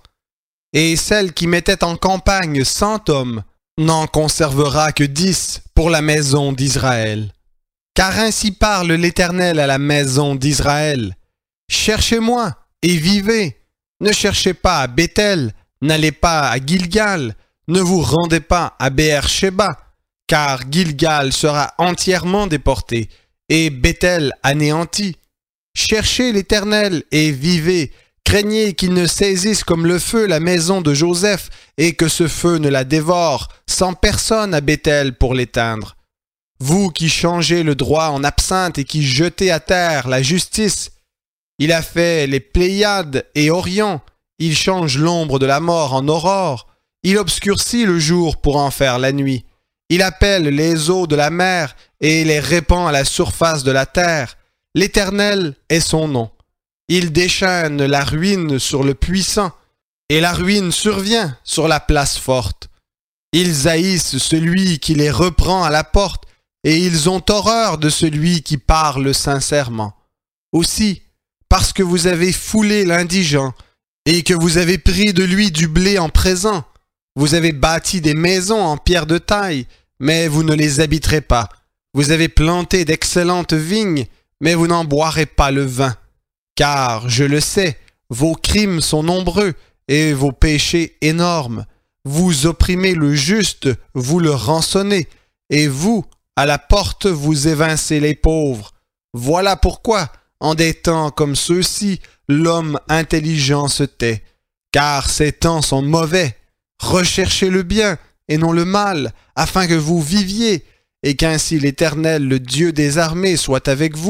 et celle qui mettait en campagne 100 hommes n'en conservera que 10 pour la maison d'Israël. Car ainsi parle l'Éternel à la maison d'Israël. Cherchez-moi et vivez. Ne cherchez pas à Béthel, n'allez pas à Gilgal, ne vous rendez pas à Béer-Shéba, car Gilgal sera entièrement déporté, et Béthel anéanti. Cherchez l'Éternel et vivez, craignez qu'il ne saisisse comme le feu la maison de Joseph, et que ce feu ne la dévore, sans personne à Béthel pour l'éteindre. Vous qui changez le droit en absinthe et qui jetez à terre la justice, il a fait les Pléiades et Orion, il change l'ombre de la mort en aurore, il obscurcit le jour pour en faire la nuit, il appelle les eaux de la mer et les répand à la surface de la terre. L'Éternel est son nom. Il déchaîne la ruine sur le puissant, et la ruine survient sur la place forte. Ils haïssent celui qui les reprend à la porte, et ils ont horreur de celui qui parle sincèrement. Aussi, parce que vous avez foulé l'indigent, et que vous avez pris de lui du blé en présent, vous avez bâti des maisons en pierre de taille, mais vous ne les habiterez pas. Vous avez planté d'excellentes vignes, mais vous n'en boirez pas le vin. Car, je le sais, vos crimes sont nombreux, et vos péchés énormes. Vous opprimez le juste, vous le rançonnez, et vous, à la porte, vous évincez les pauvres. Voilà pourquoi, en des temps comme ceux-ci, l'homme intelligent se tait, car ces temps sont mauvais. Recherchez le bien et non le mal, afin que vous viviez, et qu'ainsi l'Éternel, le Dieu des armées, soit avec vous,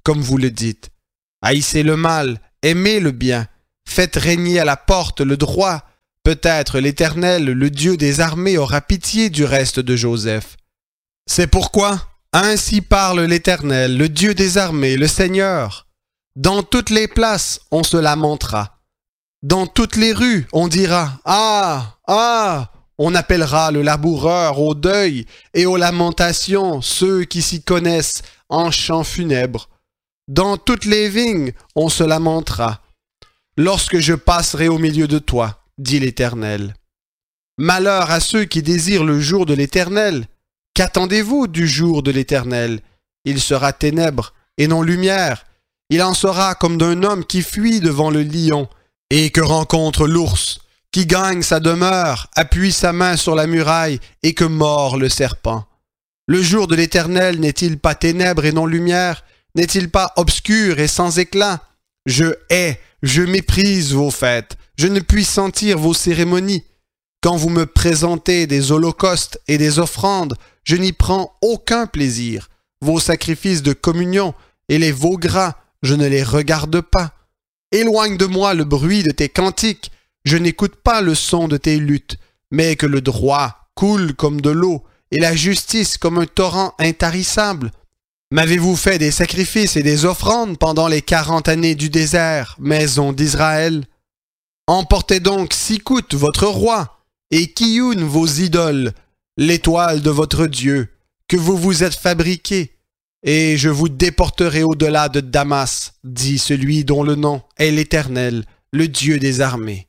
comme vous le dites. Haïssez le mal, aimez le bien, faites régner à la porte le droit. Peut-être l'Éternel, le Dieu des armées, aura pitié du reste de Joseph. C'est pourquoi, ainsi parle l'Éternel, le Dieu des armées, le Seigneur. Dans toutes les places, on se lamentera. Dans toutes les rues, on dira « Ah, ah !» On appellera le laboureur au deuil et aux lamentations ceux qui s'y connaissent en chants funèbres. Dans toutes les vignes, on se lamentera. Lorsque je passerai au milieu de toi, dit l'Éternel. Malheur à ceux qui désirent le jour de l'Éternel. Qu'attendez-vous du jour de l'Éternel? Il sera ténèbres et non lumière. Il en sera comme d'un homme qui fuit devant le lion et que rencontre l'ours, qui gagne sa demeure, appuie sa main sur la muraille et que mord le serpent. Le jour de l'Éternel n'est-il pas ténèbres et non lumière? N'est-il pas obscur et sans éclat? Je hais, je méprise vos fêtes, je ne puis sentir vos cérémonies. Quand vous me présentez des holocaustes et des offrandes, je n'y prends aucun plaisir. Vos sacrifices de communion et les veaux gras, je ne les regarde pas. Éloigne de moi le bruit de tes cantiques, je n'écoute pas le son de tes luttes, mais que le droit coule comme de l'eau et la justice comme un torrent intarissable. M'avez-vous fait des sacrifices et des offrandes pendant les 40 années du désert, maison d'Israël? Emportez donc Sikout, votre roi, et Kioun, vos idoles, l'étoile de votre Dieu, que vous vous êtes fabriqué, et je vous déporterai au-delà de Damas, dit celui dont le nom est l'Éternel, le Dieu des armées.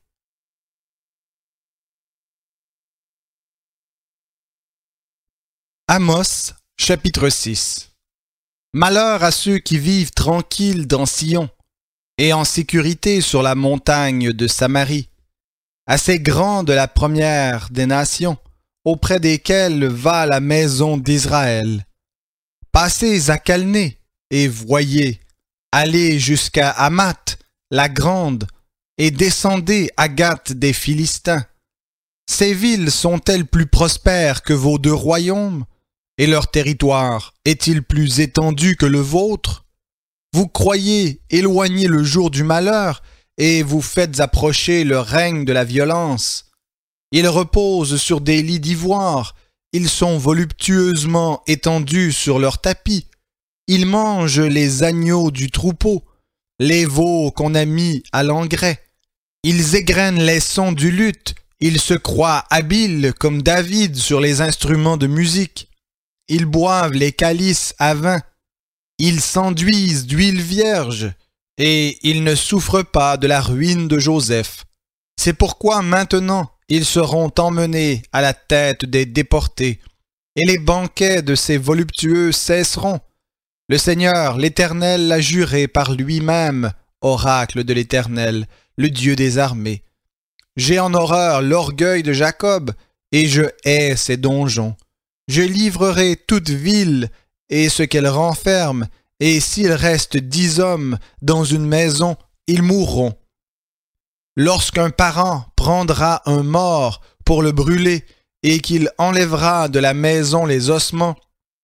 Amos, chapitre 6. Malheur à ceux qui vivent tranquilles dans Sion et en sécurité sur la montagne de Samarie, assez grand de la première des nations, auprès desquelles va la maison d'Israël. Passez à Calné et voyez, allez jusqu'à Hamath, la grande, et descendez à Gath des Philistins. Ces villes sont-elles plus prospères que vos deux royaumes? Et leur territoire est-il plus étendu que le vôtre? Vous croyez éloigner le jour du malheur et vous faites approcher le règne de la violence. Ils reposent sur des lits d'ivoire, ils sont voluptueusement étendus sur leurs tapis. Ils mangent les agneaux du troupeau, les veaux qu'on a mis à l'engrais. Ils égrènent les sons du luth, ils se croient habiles comme David sur les instruments de musique. Ils boivent les calices à vin, ils s'enduisent d'huile vierge, et ils ne souffrent pas de la ruine de Joseph. C'est pourquoi maintenant ils seront emmenés à la tête des déportés, et les banquets de ces voluptueux cesseront. Le Seigneur, l'Éternel, l'a juré par lui-même, oracle de l'Éternel, le Dieu des armées. J'ai en horreur l'orgueil de Jacob, et je hais ses donjons. Je livrerai toute ville et ce qu'elle renferme, et s'il reste 10 hommes dans une maison, ils mourront. Lorsqu'un parent prendra un mort pour le brûler, et qu'il enlèvera de la maison les ossements,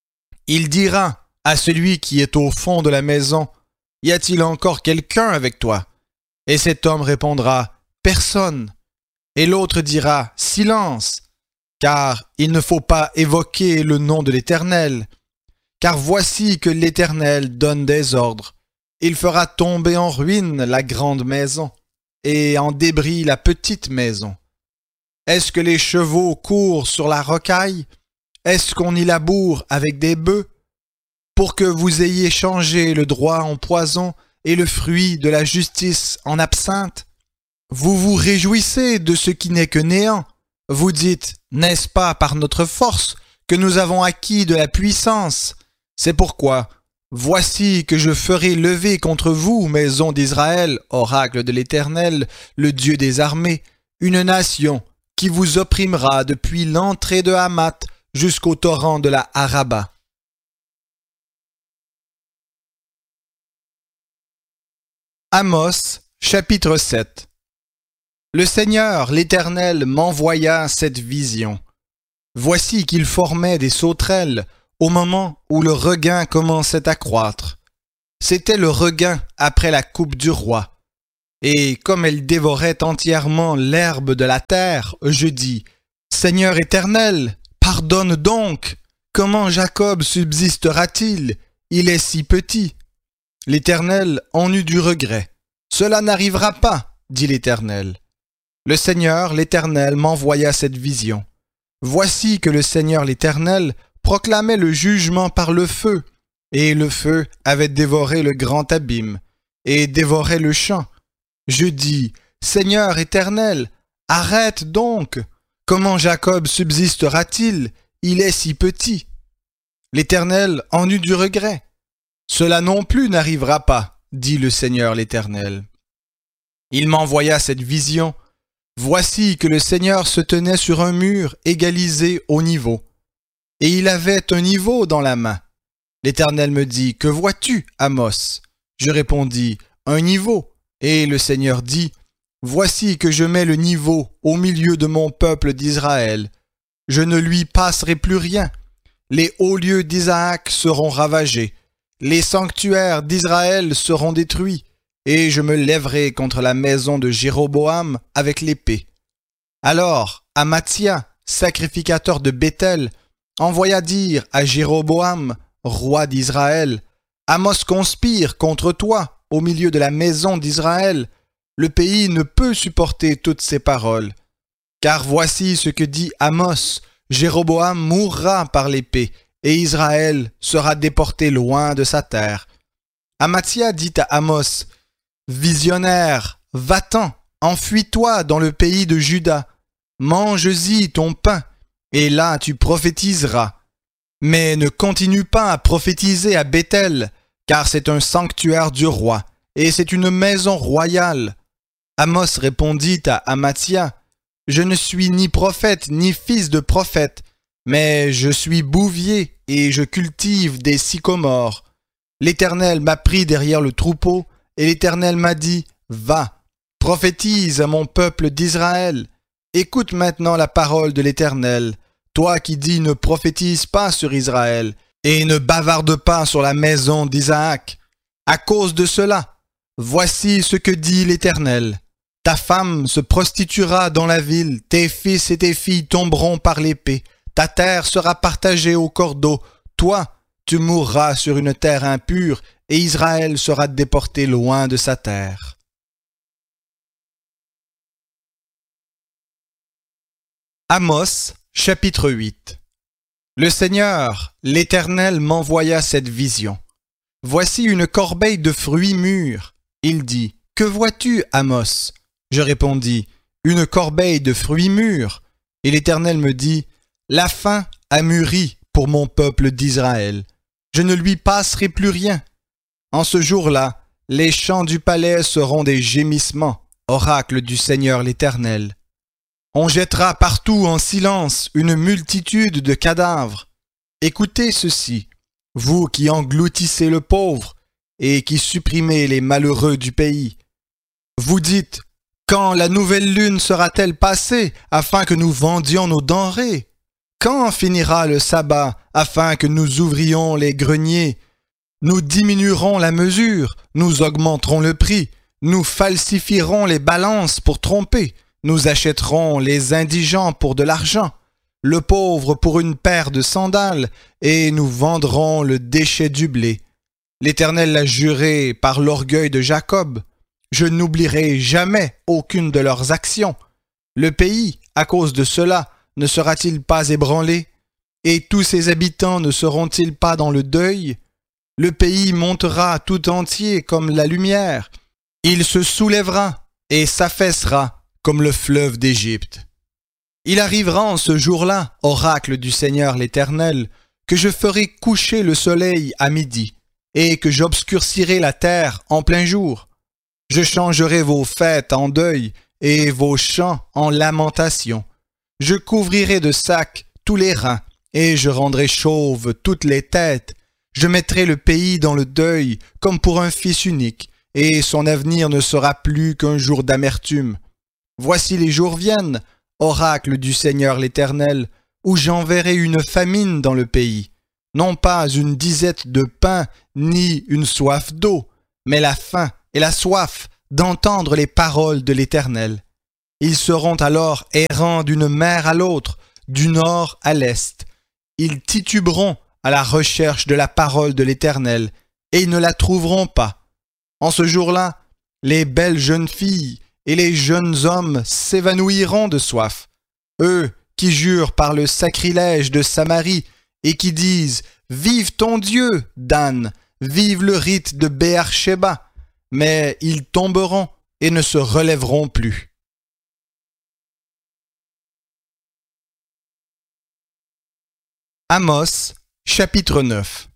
il dira à celui qui est au fond de la maison, « Y a-t-il encore quelqu'un avec toi ?» Et cet homme répondra, « Personne. » Et l'autre dira, « Silence. » Car il ne faut pas évoquer le nom de l'Éternel. Car voici que l'Éternel donne des ordres. Il fera tomber en ruine la grande maison, et en débris la petite maison. Est-ce que les chevaux courent sur la rocaille? Est-ce qu'on y laboure avec des bœufs? Pour que vous ayez changé le droit en poison et le fruit de la justice en absinthe? Vous vous réjouissez de ce qui n'est que néant. Vous dites, n'est-ce pas par notre force que nous avons acquis de la puissance? C'est pourquoi, voici que je ferai lever contre vous, maison d'Israël, oracle de l'Éternel, le Dieu des armées, une nation qui vous opprimera depuis l'entrée de Hamath jusqu'au torrent de la Araba. Amos, chapitre 7. Le Seigneur, l'Éternel, m'envoya cette vision. Voici qu'il formait des sauterelles au moment où le regain commençait à croître. C'était le regain après la coupe du roi. Et comme elle dévorait entièrement l'herbe de la terre, je dis, Seigneur éternel, pardonne donc. Comment Jacob subsistera-t-il? Il est si petit. L'Éternel en eut du regret. Cela n'arrivera pas, dit l'Éternel. Le Seigneur, l'Éternel, m'envoya cette vision. Voici que le Seigneur, l'Éternel, proclamait le jugement par le feu, et le feu avait dévoré le grand abîme, et dévorait le champ. Je dis, Seigneur éternel, arrête donc. Comment Jacob subsistera-t-il? Il est si petit. L'Éternel en eut du regret. Cela non plus n'arrivera pas, dit le Seigneur l'Éternel. Il m'envoya cette vision. Voici que le Seigneur se tenait sur un mur égalisé au niveau. Et il avait un niveau dans la main. L'Éternel me dit, que vois-tu, Amos? Je répondis, un niveau. Et le Seigneur dit, voici que je mets le niveau au milieu de mon peuple d'Israël. Je ne lui passerai plus rien. Les hauts lieux d'Isaac seront ravagés. Les sanctuaires d'Israël seront détruits. Et je me lèverai contre la maison de Jéroboam avec l'épée. Alors Amathia, sacrificateur de Béthel, envoya dire à Jéroboam, roi d'Israël, Amos conspire contre toi au milieu de la maison d'Israël. Le pays ne peut supporter toutes ces paroles. Car voici ce que dit Amos, Jéroboam mourra par l'épée, et Israël sera déporté loin de sa terre. Amathia dit à Amos, visionnaire, va-t'en, enfuis-toi dans le pays de Juda, mange-y ton pain, et là tu prophétiseras. Mais ne continue pas à prophétiser à Béthel, car c'est un sanctuaire du roi, et c'est une maison royale. Amos répondit à Amathia, je ne suis ni prophète ni fils de prophète, mais je suis bouvier et je cultive des sycomores. L'Éternel m'a pris derrière le troupeau, et l'Éternel m'a dit, va, prophétise à mon peuple d'Israël. Écoute maintenant la parole de l'Éternel, toi qui dis ne prophétise pas sur Israël, et ne bavarde pas sur la maison d'Isaac. À cause de cela, voici ce que dit l'Éternel. Ta femme se prostituera dans la ville, tes fils et tes filles tomberont par l'épée, ta terre sera partagée au cordeau, toi, tu mourras sur une terre impure, et Israël sera déporté loin de sa terre. Amos, chapitre 8. Le Seigneur, l'Éternel, m'envoya cette vision. Voici une corbeille de fruits mûrs. Il dit, que vois-tu, Amos? Je répondis, une corbeille de fruits mûrs. Et l'Éternel me dit, la faim a mûri pour mon peuple d'Israël. Je ne lui passerai plus rien. En ce jour-là, les champs du palais seront des gémissements, oracle du Seigneur l'Éternel. On jettera partout en silence une multitude de cadavres. Écoutez ceci, vous qui engloutissez le pauvre et qui supprimez les malheureux du pays. Vous dites, quand la nouvelle lune sera-t-elle passée afin que nous vendions nos denrées? Quand finira le sabbat afin que nous ouvrions les greniers? Nous diminuerons la mesure, nous augmenterons le prix, nous falsifierons les balances pour tromper, nous achèterons les indigents pour de l'argent, le pauvre pour une paire de sandales, et nous vendrons le déchet du blé. L'Éternel l'a juré par l'orgueil de Jacob. Je n'oublierai jamais aucune de leurs actions. Le pays, à cause de cela, ne sera-t-il pas ébranlé? Et tous ses habitants ne seront-ils pas dans le deuil? Le pays montera tout entier comme la lumière. Il se soulèvera et s'affaissera comme le fleuve d'Égypte. Il arrivera en ce jour-là, oracle du Seigneur l'Éternel, que je ferai coucher le soleil à midi, et que j'obscurcirai la terre en plein jour. Je changerai vos fêtes en deuil, et vos chants en lamentation. Je couvrirai de sacs tous les reins, et je rendrai chauves toutes les têtes. Je mettrai le pays dans le deuil, comme pour un fils unique, et son avenir ne sera plus qu'un jour d'amertume. Voici les jours viennent, oracle du Seigneur l'Éternel, où j'enverrai une famine dans le pays. non pas une disette de pain, ni une soif d'eau, mais la faim et la soif d'entendre les paroles de l'Éternel. Ils seront alors errants d'une mer à l'autre, du nord à l'est. Ils tituberont à la recherche de la parole de l'Éternel, et ils ne la trouveront pas. En ce jour-là, les belles jeunes filles et les jeunes hommes s'évanouiront de soif. Eux qui jurent par le sacrilège de Samarie et qui disent « Vive ton Dieu, Dan, vive le rite de Béar-Shéba », mais ils tomberont et ne se relèveront plus. Amos, chapitre 9.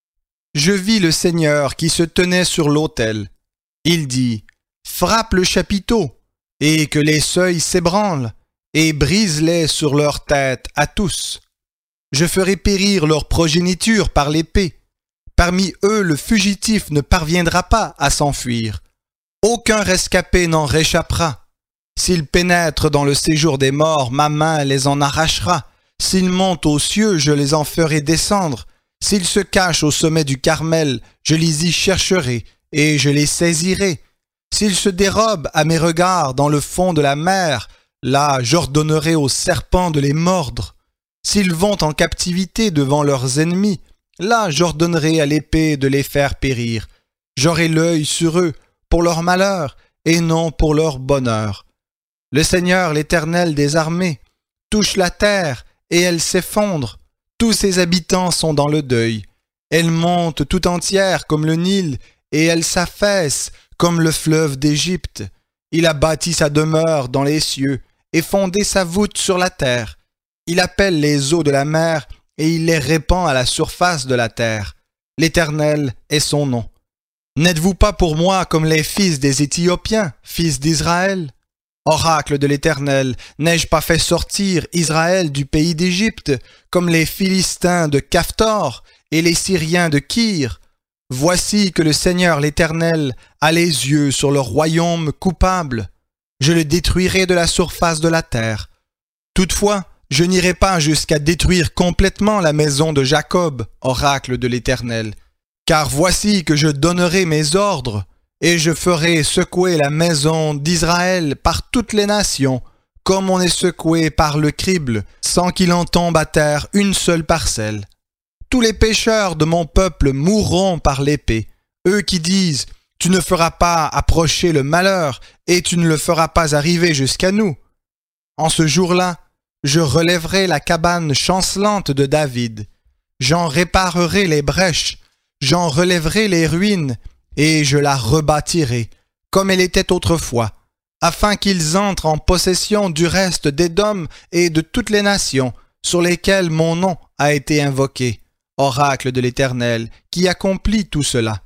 Je vis le Seigneur qui se tenait sur l'autel. Il dit, frappe le chapiteau, et que les seuils s'ébranlent, et brise-les sur leur tête à tous. Je ferai périr leur progéniture par l'épée. Parmi eux, le fugitif ne parviendra pas à s'enfuir. Aucun rescapé n'en réchappera. S'ils pénètrent dans le séjour des morts, ma main les en arrachera. S'ils montent aux cieux, je les en ferai descendre. S'ils se cachent au sommet du Carmel, je les y chercherai, et je les saisirai. S'ils se dérobent à mes regards dans le fond de la mer, là j'ordonnerai aux serpents de les mordre. S'ils vont en captivité devant leurs ennemis, là j'ordonnerai à l'épée de les faire périr. J'aurai l'œil sur eux pour leur malheur et non pour leur bonheur. Le Seigneur, l'Éternel des armées, touche la terre et elle s'effondre. Tous ses habitants sont dans le deuil. Elle monte tout entière comme le Nil et elle s'affaisse comme le fleuve d'Égypte. Il a bâti sa demeure dans les cieux et fondé sa voûte sur la terre. Il appelle les eaux de la mer et il les répand à la surface de la terre. L'Éternel est son nom. N'êtes-vous pas pour moi comme les fils des Éthiopiens, fils d'Israël? Oracle de l'Éternel, n'ai-je pas fait sortir Israël du pays d'Égypte, comme les Philistins de Caphtor et les Syriens de Kyr? Voici que le Seigneur l'Éternel a les yeux sur le royaume coupable. Je le détruirai de la surface de la terre. Toutefois, je n'irai pas jusqu'à détruire complètement la maison de Jacob, oracle de l'Éternel. Car voici que je donnerai mes ordres, et je ferai secouer la maison d'Israël par toutes les nations, comme on est secoué par le crible, sans qu'il en tombe à terre une seule parcelle. Tous les pécheurs de mon peuple mourront par l'épée, eux qui disent « Tu ne feras pas approcher le malheur, et tu ne le feras pas arriver jusqu'à nous. » En ce jour-là, je relèverai la cabane chancelante de David. J'en réparerai les brèches, j'en relèverai les ruines, et je la rebâtirai, comme elle était autrefois, afin qu'ils entrent en possession du reste d'Édom et de toutes les nations sur lesquelles mon nom a été invoqué, oracle de l'Éternel, qui accomplit tout cela.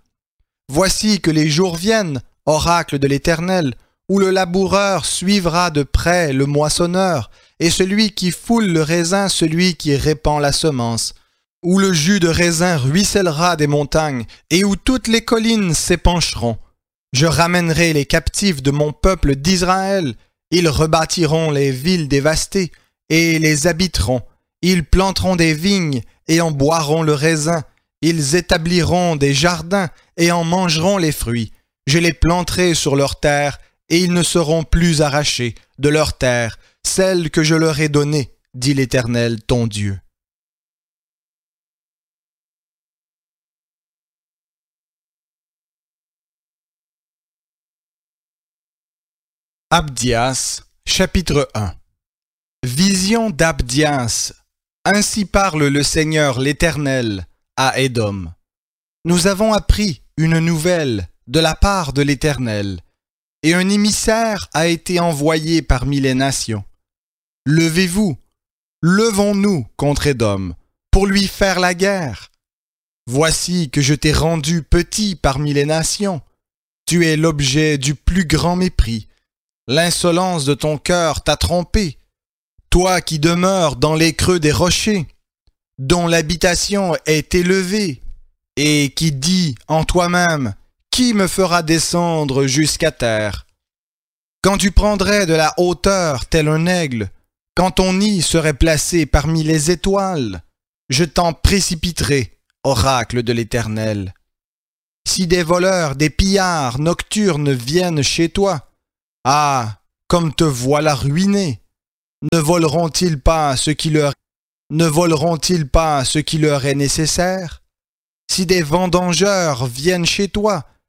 Voici que les jours viennent, oracle de l'Éternel, où le laboureur suivra de près le moissonneur, et celui qui foule le raisin celui qui répand la semence, où le jus de raisin ruissellera des montagnes, et où toutes les collines s'épancheront. Je ramènerai les captifs de mon peuple d'Israël, ils rebâtiront les villes dévastées, et les habiteront. Ils planteront des vignes, et en boiront le raisin. Ils établiront des jardins, et en mangeront les fruits. Je les planterai sur leur terre, et ils ne seront plus arrachés de leur terre, celle que je leur ai donnée, dit l'Éternel ton Dieu. Abdias, chapitre 1. Vision d'Abdias. Ainsi parle le Seigneur l'Éternel à Édom. Nous avons appris une nouvelle de la part de l'Éternel, et un émissaire a été envoyé parmi les nations. Levez-vous, levons-nous contre Édom, pour lui faire la guerre. Voici que je t'ai rendu petit parmi les nations. Tu es l'objet du plus grand mépris. L'insolence de ton cœur t'a trompé, toi qui demeures dans les creux des rochers, dont l'habitation est élevée, et qui dis en toi-même, qui me fera descendre jusqu'à terre? Quand tu prendrais de la hauteur tel un aigle, quand ton nid serait placé parmi les étoiles, je t'en précipiterai, oracle de l'Éternel. Si des voleurs, des pillards nocturnes viennent chez toi, ah, comme te voilà ruiné, ne voleront-ils pas ce qui leur est nécessaire? Si des vendangeurs viennent chez toi,